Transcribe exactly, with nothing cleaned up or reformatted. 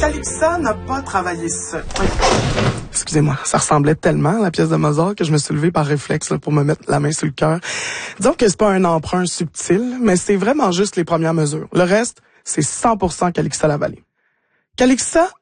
Calixa n'a pas travaillé seul. Excusez-moi, ça ressemblait tellement à la pièce de Mozart que je me suis levée par réflexe là, pour me mettre la main sur le cœur. Disons que c'est pas un emprunt subtil, mais c'est vraiment juste les premières mesures. Le reste, c'est cent pour cent Calixa Lavallée. Calixa